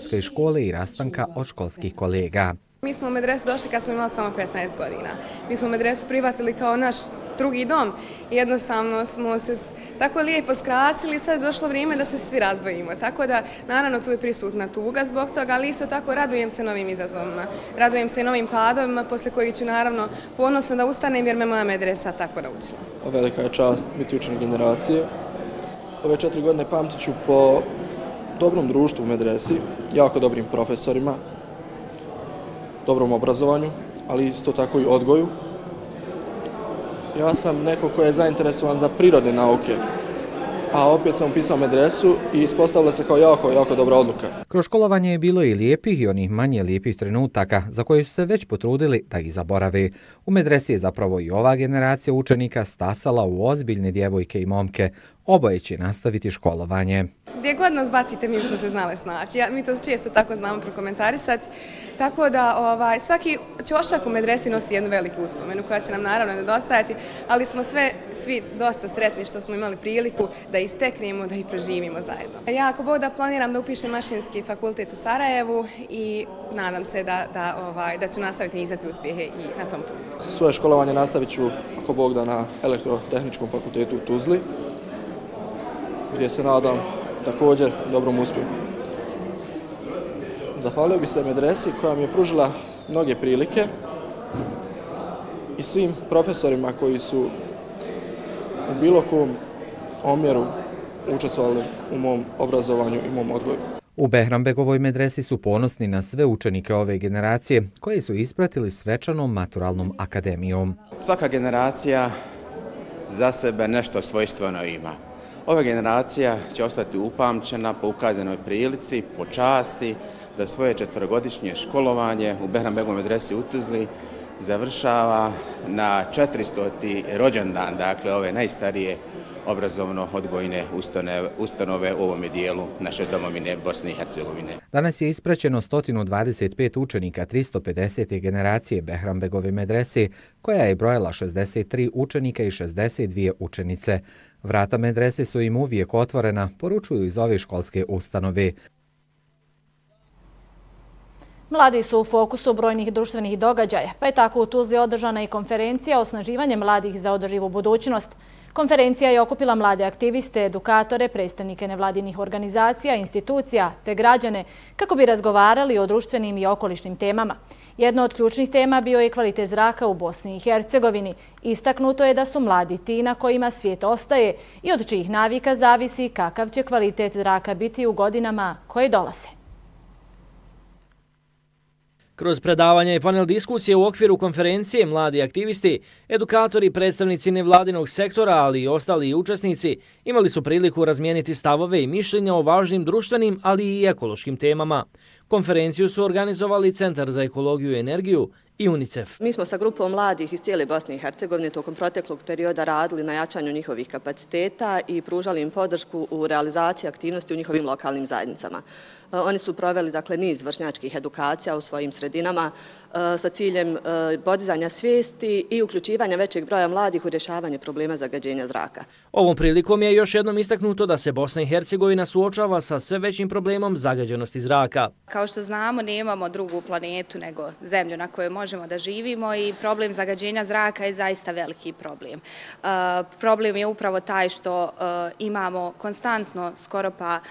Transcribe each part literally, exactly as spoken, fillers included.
školske škole i rastanka od školskih kolega. Mi smo u medresu došli kad smo imali samo petnaest godina. Mi smo u medresu prihvatili kao naš drugi dom. Jednostavno smo se tako lijepo skrasili i sad je došlo vrijeme da se svi razdvojimo. Tako da, naravno, tu je prisutna tuga zbog toga, ali isto tako radujem se novim izazovima. Radujem se novim padovima, posle kojih ću naravno ponosno da ustanem jer me moja medresa tako naučila. Velika je čast biti učenik generacije. Ove četiri godine pamtit ću po dobrom društvu u medresi, jako dobrim profesorima, dobrom obrazovanju, ali isto tako i odgoju. Ja sam neko ko je zainteresovan za prirodne nauke, a opet sam upisao medresu i ispostavila se kao jako, jako dobra odluka. Kroz školovanje je bilo i lijepih i onih manje lijepih trenutaka za koje su se već potrudili da ih zaborave. U medresi je zapravo i ova generacija učenika stasala u ozbiljne djevojke i momke. Oboje će nastaviti školovanje. Gdje god nas bacite, mi što se znale snaći. Ja, mi to često tako znamo prokomentarisati. Tako da ovaj, svaki ćošak u medresi nosi jednu veliku uspomenu koja će nam naravno nedostajati, ali smo sve, svi dosta sretni što smo imali priliku da isteknemo, da ih proživimo zajedno. Ja ako Bog da planiram da upišem mašinski fakultet u Sarajevu i nadam se da, da, ovaj, da ću nastaviti nizati uspjehe i na tom putu. Svoje školovanje nastavit ću ako Bog da na Elektrotehničkom fakultetu u Tuzli, gdje se nadam također dobrom uspjehu. Zahvalio bih se medresi koja mi je pružila mnoge prilike i svim profesorima koji su u bilo kom omjeru učestvovali u mom obrazovanju i mom odgoju. U Behrambegovoj medresi su ponosni na sve učenike ove generacije koji su ispratili svečanom maturalnom akademijom. Svaka generacija za sebe nešto svojstveno ima. Ova generacija će ostati upamćena po ukazanoj prilici, po časti, da svoje četverogodišnje školovanje u Behrambegovoj medresi u Tuzli završava na četiristoti rođendan, dakle ove najstarije obrazovno-odgojne ustanove u ovom dijelu naše domovine Bosne i Hercegovine. Danas je ispraćeno sto dvadeset pet učenika tristo pedesete generacije Behrambegove medrese, koja je brojala šezdeset tri učenika i šezdeset dvije učenice. Vrata medrese su im uvijek otvorena, poručuju iz ove školske ustanove. Mladi su u fokusu brojnih društvenih događaja, pa je tako u Tuzli održana i konferencija Osnaživanje mladih za održivu budućnost. Konferencija je okupila mlade aktiviste, edukatore, predstavnike nevladinih organizacija, institucija te građane kako bi razgovarali o društvenim i okolišnim temama. Jedno od ključnih tema bio je kvalitet zraka u Bosni i Hercegovini. Istaknuto je da su mladi ti na kojima svijet ostaje i od čijih navika zavisi kakav će kvalitet zraka biti u godinama koje dolaze. Kroz predavanja i panel diskusije u okviru konferencije mladi aktivisti, edukatori, predstavnici nevladinog sektora, ali i ostali učesnici imali su priliku razmijeniti stavove i mišljenja o važnim društvenim, ali i ekološkim temama. Konferenciju su organizovali Centar za ekologiju i energiju i UNICEF. Mi smo sa grupom mladih iz cijele Bosne i Hercegovine tokom proteklog perioda radili na jačanju njihovih kapaciteta i pružali im podršku u realizaciji aktivnosti u njihovim lokalnim zajednicama. Oni su proveli dakle niz vršnjačkih edukacija u svojim sredinama sa ciljem podizanja svijesti i uključivanja većeg broja mladih u rješavanje problema zagađenja zraka. Ovom prilikom je još jednom istaknuto da se Bosna i Hercegovina suočava sa sve većim problemom zagađenosti zraka. Kao što znamo, nemamo drugu planetu nego zemlju na kojoj možemo da živimo i problem zagađenja zraka je zaista veliki problem. Problem je upravo taj što imamo konstantno skoro pa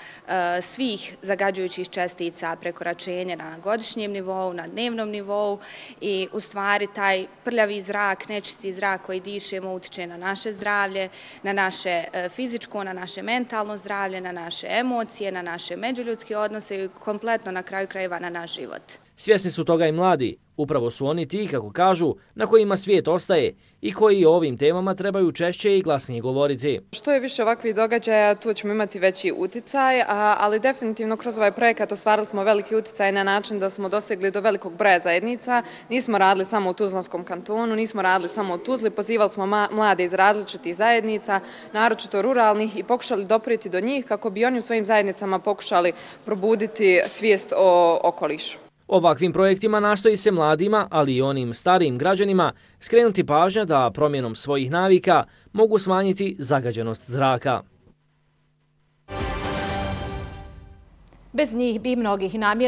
svih zagađujućih čestica prekoračenja na godišnjem nivou, na dnevnom nivou i u stvari taj prljavi zrak, nečisti zrak koji dišemo utiče na naše zdravlje, na naše fizičko, na naše mentalno zdravlje, na naše emocije, na naše međuljudske odnose i kompletno na kraju krajeva na naš život. Svjesni su toga i mladi. Upravo su oni ti, kako kažu, na kojima svijet ostaje i koji o ovim temama trebaju češće i glasnije govoriti. Što je više ovakvih događaja, tu ćemo imati veći uticaj, ali definitivno kroz ovaj projekat ostvarili smo veliki uticaj na način da smo dosegli do velikog broja zajednica. Nismo radili samo u Tuzlanskom kantonu, nismo radili samo u Tuzli, pozivali smo mlade iz različitih zajednica, naročito ruralnih, i pokušali doprijeti do njih kako bi oni u svojim zajednicama pokušali probuditi svijest o okolišu. Ovakvim projektima nastoji se mladima, ali i onim starijim građanima, skrenuti pažnja da promjenom svojih navika mogu smanjiti zagađenost zraka. Bez njih bi mnogih namjera